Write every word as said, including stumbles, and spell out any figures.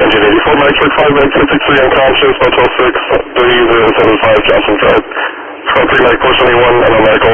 Engine eighty-four, Mike Trick five, Mike two six three, unconscious, Motel six, three zero seven five, Johnson Drive. Front three, Mike four seventy-one, I'm on medical